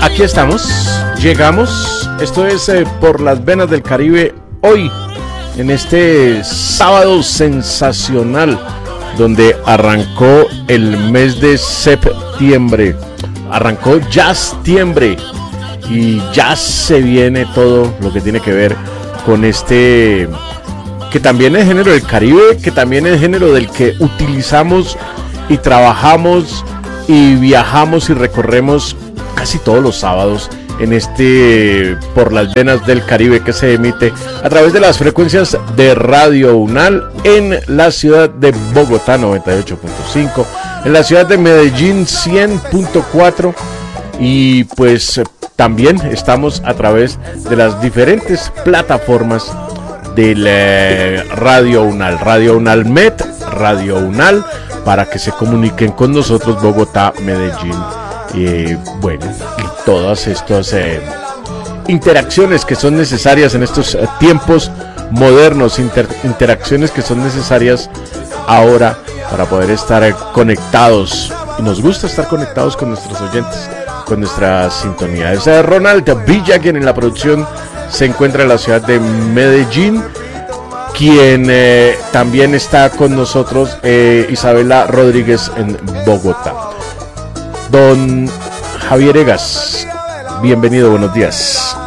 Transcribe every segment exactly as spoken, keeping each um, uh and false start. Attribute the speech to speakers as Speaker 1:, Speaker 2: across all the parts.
Speaker 1: aquí estamos, llegamos, esto es eh, Por las Venas del Caribe, hoy, en este sábado sensacional, donde arrancó el mes de septiembre, arrancó ya septiembre, y ya se viene todo lo que tiene que ver con este, que también es género del Caribe, que también es género del que utilizamos y trabajamos y viajamos y recorremos casi todos los sábados en este Por las Venas del Caribe, que se emite a través de las frecuencias de Radio UNAL en la ciudad de Bogotá noventa y ocho punto cinco, en la ciudad de Medellín cien punto cuatro, y pues también estamos a través de las diferentes plataformas del eh, Radio UNAL, Radio UNAL Met, Radio UNAL, para que se comuniquen con nosotros Bogotá, Medellín, y bueno, y todas estas eh, interacciones que son necesarias en estos eh, tiempos modernos, inter, interacciones que son necesarias ahora para poder estar eh, conectados, y nos gusta estar conectados con nuestros oyentes, con nuestra sintonía. Es eh, Ronald Villa, quien en la producción se encuentra en la ciudad de Medellín, quien eh, también está con nosotros, eh, Isabela Rodríguez en Bogotá. Don Javier Egas, bienvenido, buenos días.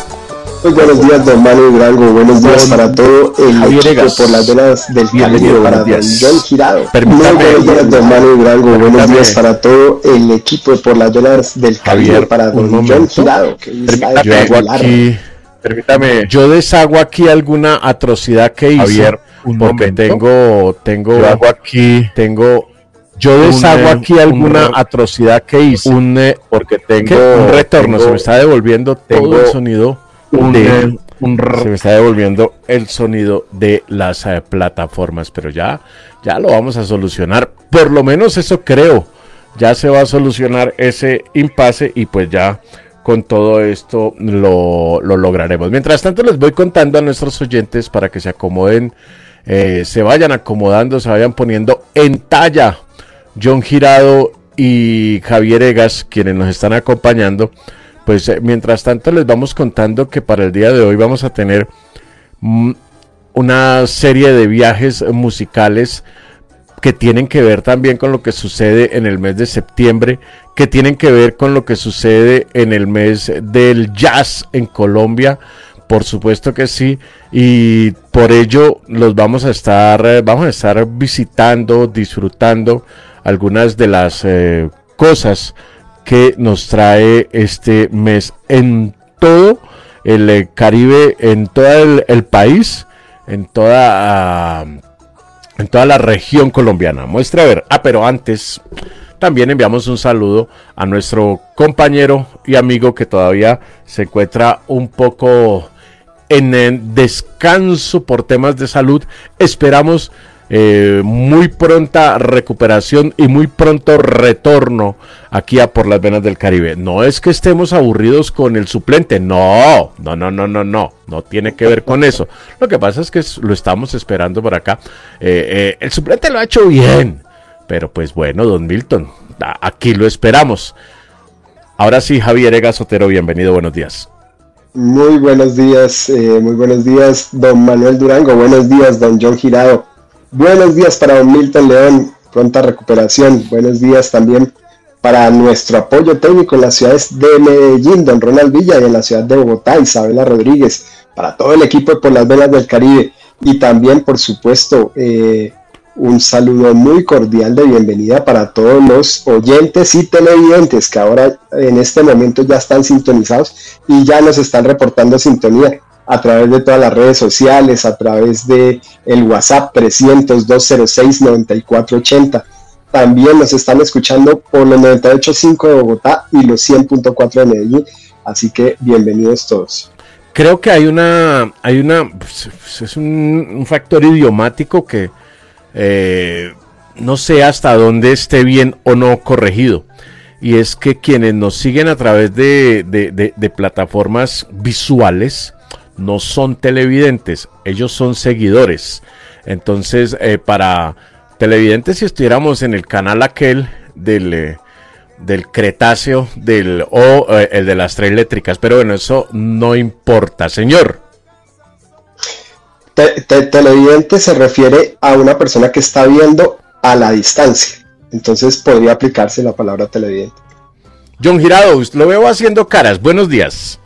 Speaker 2: Muy buenos días, don Manuel Durango, buenos días don para todo el
Speaker 1: Javier
Speaker 2: equipo
Speaker 1: Egas.
Speaker 2: Por las Venas del Caribe, para don John Girado.
Speaker 1: Permítame,
Speaker 2: Muy buenos días, don Manuel Durango,
Speaker 1: permítame.
Speaker 2: buenos días para todo el equipo de Por las Venas del Caribe,
Speaker 1: Javier,
Speaker 2: para don
Speaker 1: un
Speaker 2: John
Speaker 1: momento.
Speaker 2: Girado, que está
Speaker 1: Yo hago
Speaker 2: regular.
Speaker 1: aquí, permítame, yo deshago aquí alguna atrocidad que hice,
Speaker 3: Javier, un
Speaker 1: porque
Speaker 3: momento.
Speaker 1: tengo, tengo,
Speaker 3: Yo hago aquí,
Speaker 1: tengo, yo deshago
Speaker 3: un,
Speaker 1: aquí alguna
Speaker 3: un,
Speaker 1: atrocidad que hice,
Speaker 3: un, eh, porque tengo
Speaker 1: ¿Qué? un retorno,
Speaker 3: tengo,
Speaker 1: se me está devolviendo
Speaker 3: tengo
Speaker 1: todo el sonido
Speaker 3: un,
Speaker 1: de,
Speaker 3: eh, un r-
Speaker 1: se me está devolviendo el sonido de las eh, plataformas, pero ya, ya lo vamos a solucionar, por lo menos eso creo, ya se va a solucionar ese impasse y pues ya con todo esto lo, lo lograremos. Mientras tanto les voy contando a nuestros oyentes para que se acomoden, eh, se vayan acomodando, se vayan poniendo en talla. John Girado y Javier Egas, quienes nos están acompañando, pues eh, mientras tanto les vamos contando que para el día de hoy vamos a tener mm, una serie de viajes musicales que tienen que ver también con lo que sucede en el mes de septiembre, que tienen que ver con lo que sucede en el mes del jazz en Colombia, por supuesto que sí, y por ello los vamos a estar, eh, vamos a estar visitando, disfrutando algunas de las eh, cosas que nos trae este mes en todo el eh, Caribe, en todo el, el país, en toda, uh, en toda la región colombiana. Muestre a ver. Ah, pero antes también enviamos un saludo a nuestro compañero y amigo que todavía se encuentra un poco en el descanso por temas de salud. Esperamos Eh, muy pronta recuperación y muy pronto retorno aquí a Por las Venas del Caribe. No es que estemos aburridos con el suplente, no, no, no, no, no, no, no tiene que ver con eso. Lo que pasa es que lo estamos esperando por acá. Eh, eh, el suplente lo ha hecho bien, pero pues bueno, don Milton, aquí lo esperamos. Ahora sí, Javier Egas Otero, bienvenido, buenos días.
Speaker 2: Muy buenos días, eh, muy buenos días, don Manuel Durango, buenos días, don John Girado. Buenos días para don Milton León, pronta recuperación. Buenos días también para nuestro apoyo técnico en las ciudades de Medellín, don Ronald Villa, y en la ciudad de Bogotá, Isabela Rodríguez, para todo el equipo de Por las Venas del Caribe, y también, por supuesto, eh, un saludo muy cordial de bienvenida para todos los oyentes y televidentes que ahora en este momento ya están sintonizados y ya nos están reportando sintonía a través de todas las redes sociales, a través de el WhatsApp trescientos, doscientos seis, noventa y cuatro ochenta. También nos están escuchando por los noventa y ocho punto cinco de Bogotá y los cien punto cuatro de Medellín, así que bienvenidos todos.
Speaker 1: Creo que hay una, hay una, pues, es un, un factor idiomático que eh, no sé hasta dónde esté bien o no corregido. Y es que quienes nos siguen a través de, de, de, de plataformas visuales no son televidentes, ellos son seguidores. Entonces, eh, para televidentes, si estuviéramos en el canal aquel del, eh, del Cretáceo del, o eh, el de las tres eléctricas, pero bueno, eso no importa, señor.
Speaker 2: Te, te, televidente se refiere a una persona que está viendo a la distancia, entonces podría aplicarse la palabra televidente.
Speaker 1: John Girado, lo veo haciendo caras, buenos días.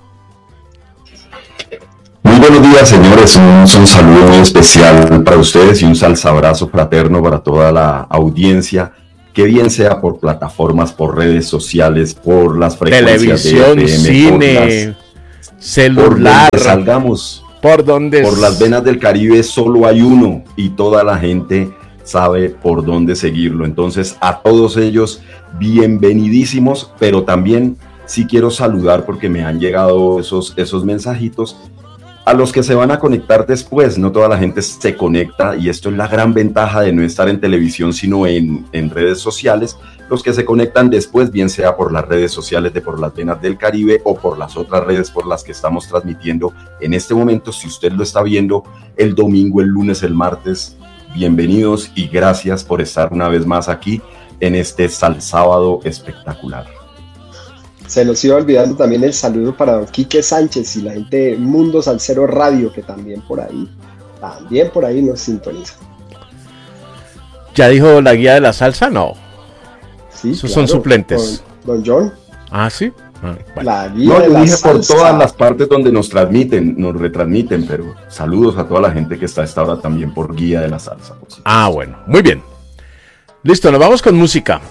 Speaker 4: Muy buenos días, señores, un, un saludo muy especial para ustedes y un salsabrazo fraterno para toda la audiencia, que bien sea por plataformas, por redes sociales, por las frecuencias
Speaker 1: televisión,
Speaker 4: de F M,
Speaker 1: cine,
Speaker 4: las,
Speaker 1: celular,
Speaker 4: por donde salgamos,
Speaker 1: por donde
Speaker 4: por las venas del Caribe solo hay uno y toda la gente sabe por dónde seguirlo. Entonces, a todos ellos, bienvenidísimos, pero también sí quiero saludar porque me han llegado esos, esos mensajitos a los que se van a conectar después. No toda la gente se conecta y esto es la gran ventaja de no estar en televisión sino en, en redes sociales. Los que se conectan después, bien sea por las redes sociales de Por las Venas del Caribe o por las otras redes por las que estamos transmitiendo en este momento, si usted lo está viendo el domingo, el lunes, el martes, bienvenidos y gracias por estar una vez más aquí en este sal sábado espectacular.
Speaker 2: Se nos iba olvidando también el saludo para don Quique Sánchez y la gente de Mundo Salsero Radio, que también por ahí, también por ahí nos sintoniza.
Speaker 1: ¿Ya dijo la guía de la salsa? No.
Speaker 2: Sí,
Speaker 1: Esos
Speaker 2: claro,
Speaker 1: son suplentes.
Speaker 2: Don, don John.
Speaker 1: Ah, sí. Ah, bueno.
Speaker 2: La guía
Speaker 4: No,
Speaker 2: de
Speaker 4: yo
Speaker 2: la
Speaker 4: dije por
Speaker 2: salsa.
Speaker 4: todas las partes donde nos transmiten, nos retransmiten, pero saludos a toda la gente que está a esta hora también por guía de la salsa. Por supuesto.
Speaker 1: Ah, bueno, muy bien. Listo, nos vamos con música.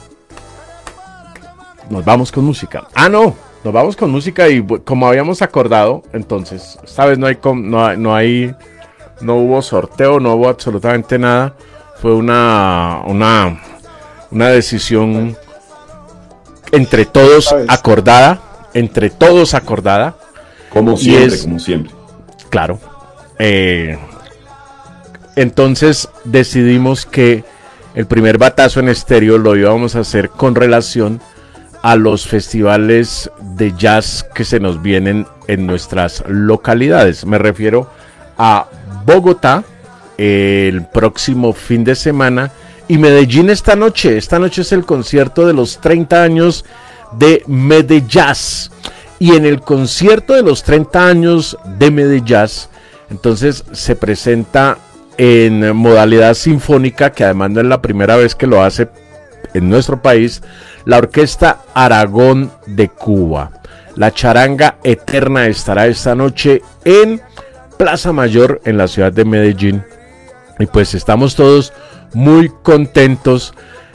Speaker 1: Nos vamos con música. Ah, no, nos vamos con música y como habíamos acordado, entonces, esta vez no hay, no hay, no hay, no hubo sorteo, no hubo absolutamente nada. Fue una, una, una decisión entre todos acordada, entre todos acordada.
Speaker 4: Como siempre,
Speaker 1: es,
Speaker 4: como siempre.
Speaker 1: Claro. Eh, entonces decidimos que el primer batazo en estéreo lo íbamos a hacer con relación a los festivales de jazz que se nos vienen en nuestras localidades. Me refiero a Bogotá el próximo fin de semana y Medellín esta noche. Esta noche es el concierto de los treinta años de Medellín. Y en el concierto de los treinta años de Medellín, entonces se presenta en modalidad sinfónica, que además no es la primera vez que lo hace en nuestro país, la Orquesta Aragón de Cuba. La charanga eterna estará esta noche en Plaza Mayor, en la ciudad de Medellín. Y pues estamos todos muy contentos,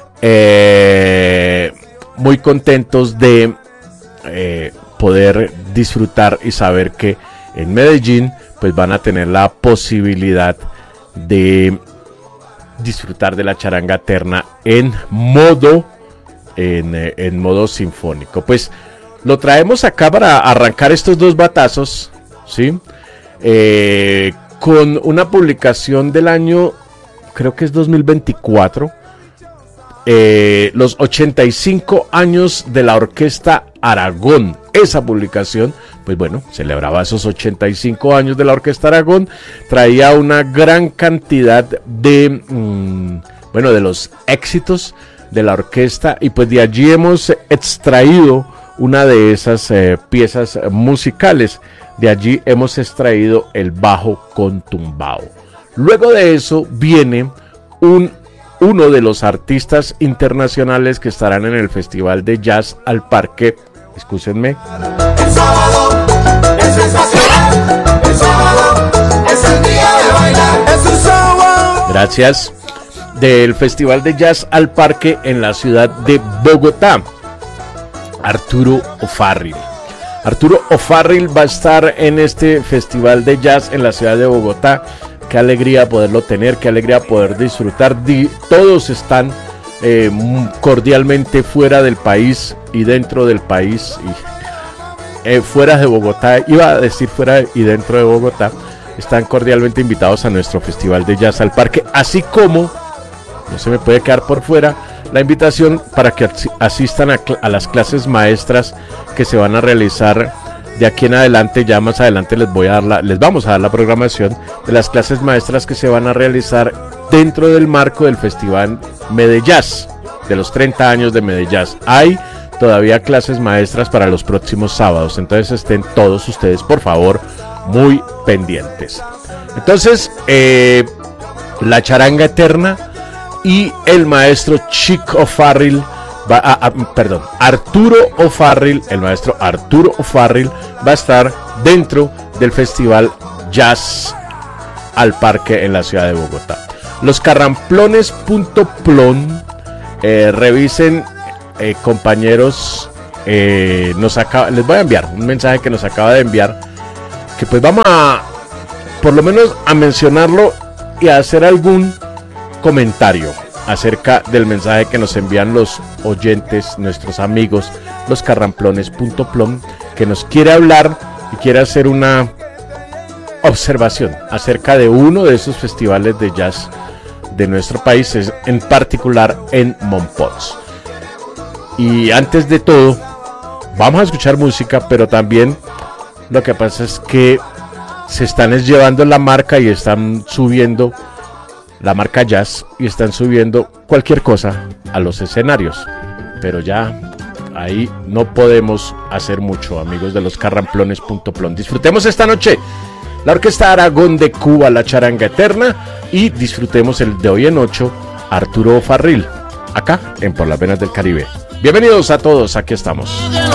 Speaker 1: eh, muy contentos de eh, poder disfrutar y saber que en Medellín pues van a tener la posibilidad de disfrutar de la charanga eterna en modo en, en modo sinfónico. Pues lo traemos acá para arrancar estos dos batazos, ¿sí? Eh, con una publicación del año, creo que es dos mil veinticuatro, eh, los ochenta y cinco años de la Orquesta Aragón. Esa publicación, pues bueno, celebraba esos ochenta y cinco años de la Orquesta Aragón, traía una gran cantidad de, mmm, bueno, de los éxitos de la orquesta, y pues de allí hemos extraído una de esas eh, piezas musicales. De allí hemos extraído el bajo con tumbao. Luego de eso viene un, uno de los artistas internacionales que estarán en el Festival de Jazz al Parque. Excúsenme.
Speaker 5: El sábado es sensacional. El sábado es el día de bailar. Es un sábado.
Speaker 1: Gracias. Del Festival de Jazz al Parque en la ciudad de Bogotá. Arturo O'Farrill. Arturo O'Farrill va a estar en este Festival de Jazz en la ciudad de Bogotá. Qué alegría poderlo tener, qué alegría poder disfrutar. Todos están eh, cordialmente fuera del país y dentro del país. Y, eh, fuera de Bogotá, iba a decir fuera y dentro de Bogotá, están cordialmente invitados a nuestro Festival de Jazz al Parque. Así como, no se me puede quedar por fuera, la invitación para que asistan a, a las clases maestras que se van a realizar de aquí en adelante. Ya más adelante les voy a dar la, les vamos a dar la programación de las clases maestras que se van a realizar dentro del marco del Festival Medellín, de los treinta años de Medellín. Hay todavía clases maestras para los próximos sábados. Entonces estén todos ustedes, por favor, muy pendientes. Entonces, eh, la charanga eterna y el maestro Chick O'Farrill, va a, a, perdón, Arturo O'Farrill, el maestro Arturo O'Farrill va a estar dentro del festival Jazz al Parque en la ciudad de Bogotá. Los carramplones punto plon, eh, revisen, eh, compañeros, eh, nos acaba, les voy a enviar un mensaje que nos acaba de enviar, que pues vamos a, por lo menos a mencionarlo y a hacer algún comentario acerca del mensaje que nos envían los oyentes, nuestros amigos, los carramplones punto plom, que nos quiere hablar y quiere hacer una observación acerca de uno de esos festivales de jazz de nuestro país, en particular en Mompox. Y antes de todo, vamos a escuchar música, pero también lo que pasa es que se están es llevando la marca y están subiendo la marca jazz y están subiendo cualquier cosa a los escenarios, pero ya ahí no podemos hacer mucho, amigos de los carramplones punto plom. Disfrutemos esta noche la Orquesta Aragón de Cuba, la charanga eterna, y disfrutemos el de hoy en ocho, Arturo O'Farrill, acá en Por las Venas del Caribe. Bienvenidos a todos, aquí estamos.